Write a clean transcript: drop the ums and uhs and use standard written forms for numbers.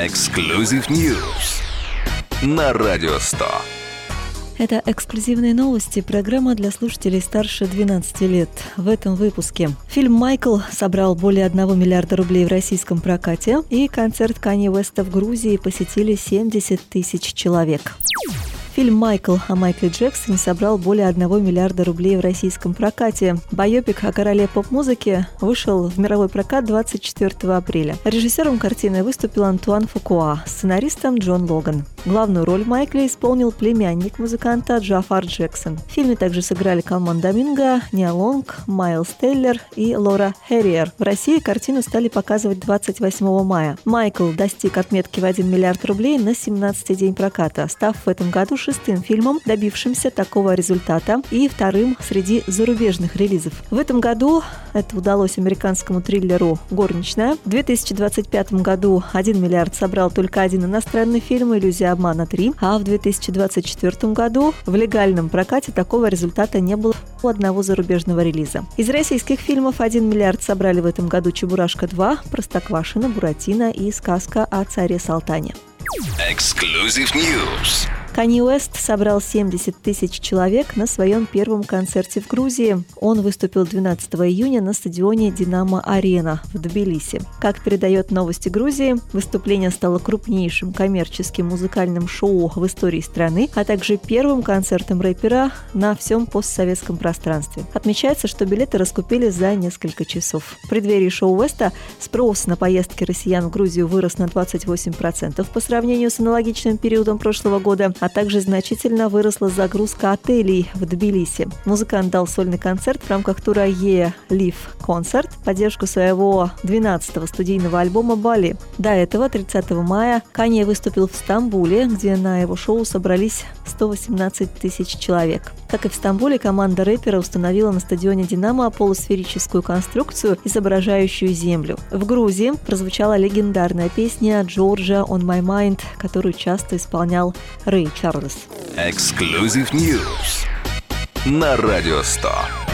Exclusive News на Радио 100. Это эксклюзивные новости, программа для слушателей старше 12 лет. В этом выпуске фильм «Майкл» собрал более 1 миллиарда рублей в российском прокате, и концерт Канье Уэста в Грузии посетили 70 тысяч человек. Фильм «Майкл» о Майкле Джексоне собрал более 1 миллиарда рублей в российском прокате. Байопик о короле поп-музыки вышел в мировой прокат 24 апреля. Режиссером картины выступил Антуан Фукуа, сценаристом Джон Логан. Главную роль Майкла исполнил племянник музыканта Джафар Джексон. В фильме также сыграли Калман Доминго, Ниа Лонг, Майлз Теллер и Лора Херриер. В России картину стали показывать 28 мая. «Майкл» достиг отметки в 1 миллиард рублей на 17-й день проката, став в этом году 6-м фильмом, добившимся такого результата, и 2-м среди зарубежных релизов. В этом году это удалось американскому триллеру «Горничная». В 2025 году 1 миллиард собрал только один иностранный фильм «Иллюзия обмана 3», а в 2024 году в легальном прокате такого результата не было у одного зарубежного релиза. Из российских фильмов 1 миллиард собрали в этом году «Чебурашка 2», «Простоквашино», «Буратино» и «Сказка о царе Салтане». Exclusive News. Канье Уэст собрал 70 тысяч человек на своем первом концерте в Грузии. Он выступил 12 июня на стадионе «Динамо-Арена» в Тбилиси. Как передает «Новости Грузии», выступление стало крупнейшим коммерческим музыкальным шоу в истории страны, а также первым концертом рэпера на всем постсоветском пространстве. Отмечается, что билеты раскупили за несколько часов. В преддверии шоу Уэста спрос на поездки россиян в Грузию вырос на 28% по сравнению с аналогичным периодом прошлого года, а также значительно выросла загрузка отелей в Тбилиси. Музыкант дал сольный концерт в рамках тура «Е Live Concert» в поддержку своего 12-го студийного альбома «Бали». До этого, 30 мая, Канье выступил в Стамбуле, где на его шоу собрались 118 тысяч человек. Как и в Стамбуле, команда рэпера установила на стадионе «Динамо» полусферическую конструкцию, изображающую Землю. В Грузии прозвучала легендарная песня «Georgia on my mind», которую часто исполнял Рэй Чарльз. Exclusive News на Радио 100.